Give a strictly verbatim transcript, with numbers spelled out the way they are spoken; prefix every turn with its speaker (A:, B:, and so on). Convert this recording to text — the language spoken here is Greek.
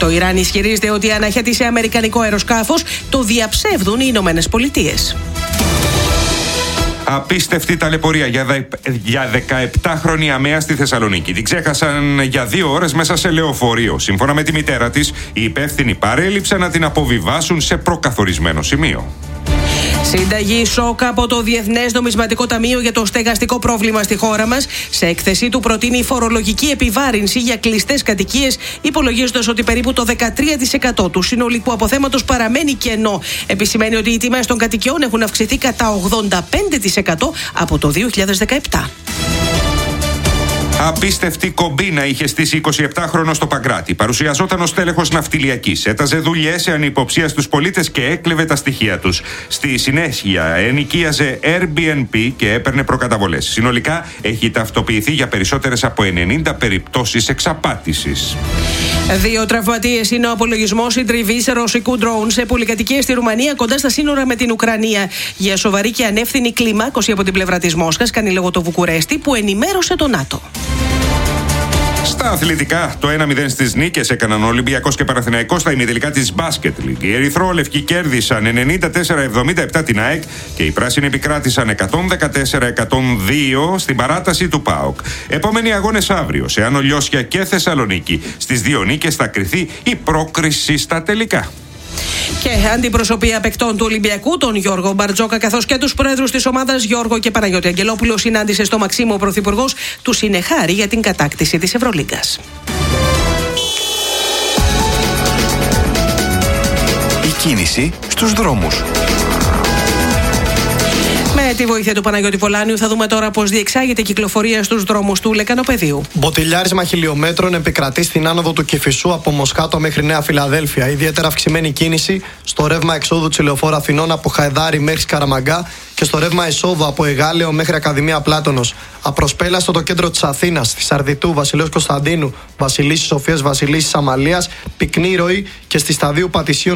A: Το Ιράν ισχυρίζεται ότι αναχέτησε αμερικανικό αεροσκάφος. Το διαψεύδουν οι Ηνωμένες Πολιτείες.
B: Απίστευτη ταλαιπωρία για, δε, για δεκαεπτάχρονη αμαία στη Θεσσαλονίκη. Την ξέχασαν για δύο ώρες μέσα σε λεωφορείο. Σύμφωνα με τη μητέρα της, οι υπεύθυνοι παρέλειψαν να την αποβιβάσουν σε προκαθορισμένο σημείο.
A: Συνταγή σοκ από το Διεθνές Νομισματικό Ταμείο για το στεγαστικό πρόβλημα στη χώρα μας. Σε έκθεσή του προτείνει φορολογική επιβάρυνση για κλειστές κατοικίες, υπολογίζοντας ότι περίπου το δεκατρία τοις εκατό του συνολικού αποθέματος παραμένει κενό. Επισημαίνει ότι οι τιμές των κατοικιών έχουν αυξηθεί κατά ογδόντα πέντε τοις εκατό από το δύο χιλιάδες δεκαεπτά.
B: Απίστευτη κομπίνα είχε στήσει εικοσιεπτάχρονος στο Παγκράτη. Παρουσιαζόταν ως τέλεχος ναυτιλιακής. Έταζε δουλειές σε ανυποψία στους πολίτες και έκλεβε τα στοιχεία τους. Στη συνέχεια ενοικίαζε Airbnb και έπαιρνε προκαταβολές. Συνολικά έχει ταυτοποιηθεί για περισσότερες από ενενήντα περιπτώσεις εξαπάτησης.
A: Δύο τραυματίες είναι ο απολογισμός συντριβής ρωσικού ντρόουν σε πολυκατοικίες στη Ρουμανία κοντά στα σύνορα με την Ουκρανία. Για σοβαρή και ανεύθυνη κλιμάκωση από την πλευρά της Μόσχας, κάνει λόγο το Βουκουρέστι, που ενημέρωσε το ΝΑΤΟ.
B: Στα αθλητικά, το ένα μηδέν στις νίκες έκαναν ο Ολυμπιακός και Παναθηναϊκός στα ημιτελικά της Basket League. Οι ερυθρόλευκοι κέρδισαν ενενήντα τέσσερα εβδομήντα επτά την ΑΕΚ και οι πράσινοι επικράτησαν εκατόν δεκατέσσερα εκατόν δύο στην παράταση του ΠΑΟΚ. Επόμενοι αγώνες αύριο σε Άνω Λιώσια και Θεσσαλονίκη. Στις δύο νίκες θα κριθεί η πρόκριση στα τελικά.
A: Και αντιπροσωπεία παικτών του Ολυμπιακού, τον Γιώργο Μπαρτζόκα, καθώς και τους πρόεδρους της ομάδας Γιώργο και Παναγιώτη Αγγελόπουλο, συνάντησε στο Μαξίμου ο Πρωθυπουργός, του συνεχάρη για την κατάκτηση της Ευρωλίγκας.
C: Η κίνηση στους δρόμους.
A: Με τη βοήθεια του Παναγιώτη Πολάνιου θα δούμε τώρα πώς διεξάγεται η κυκλοφορία στους δρόμους του Λεκανοπεδίου.
D: Μποτιλιάρισμα χιλιόμετρων επικρατεί στην άνοδο του Κηφισού από Μοσχάτο μέχρι Νέα Φιλαδέλφια. Ιδιαίτερα αυξημένη κίνηση στο ρεύμα εξόδου της Λεωφόρου Αθηνών από Χαϊδάρι μέχρι Σκαραμαγκά και στο ρεύμα εισόδου από Εγάλεο μέχρι Ακαδημία Πλάτωνος. Απροσπέλαστο το κέντρο της Αθήνας, στη Σαρδιτού, Βασιλέως Κωνσταντίνου, Βασιλίσσης Σοφίας, Βασιλίσσης Αμαλίας, πυκνή ροή και στη Σταδίου Πατησίων